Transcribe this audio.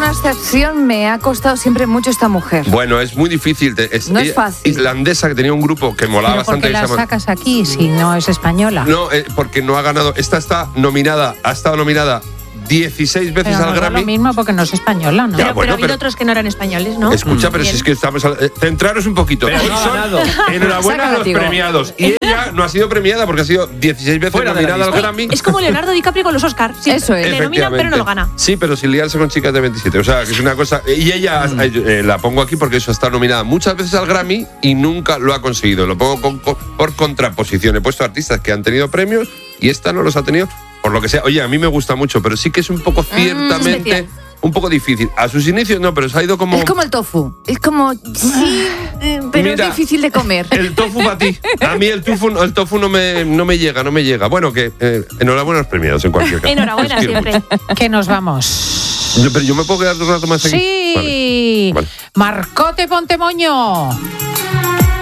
una excepción, me ha costado siempre mucho esta mujer. Bueno, es muy difícil. No es fácil. Islandesa, que tenía un grupo que molaba ¿Pero por bastante. qué la sacas aquí si no es española? No, porque no ha ganado. Esta ha estado nominada 16 veces Pero al no es Grammy. lo mismo porque no es española, ¿no? Ya, Pero ha habido otros que no eran españoles, ¿no? Escucha, pero Bien. si es que estamos... centraros un poquito. Pero Hoy no ha son- ganado. Enhorabuena a los Sácalo, premiados. Y ella no ha sido premiada porque ha sido 16 veces Fuera de la nominada al lista. Grammy. Es como Leonardo DiCaprio con los Oscars. Sí, Eso es. le nominan, pero no lo gana. Sí, pero sin liarse con chicas de 27. O sea, que es una cosa... Y ella, la pongo aquí porque eso está nominada muchas veces al Grammy y nunca lo ha conseguido. Lo pongo por contraposición. He puesto artistas que han tenido premios y esta no los ha tenido por lo que sea. Oye, a mí me gusta mucho, pero sí que es un poco ciertamente... especial. Un poco difícil. A sus inicios no, pero se ha ido como... Es como el tofu. Es como, sí, pero Mira, es difícil de comer. El tofu para ti. A mí el tofu no me llega. Bueno, que enhorabuena a los premiados en cualquier caso. Enhorabuena Os quiero siempre. Que nos vamos. mucho. Pero yo me puedo quedar un rato más aquí. Sí. Vale. Marcote Pontemoño.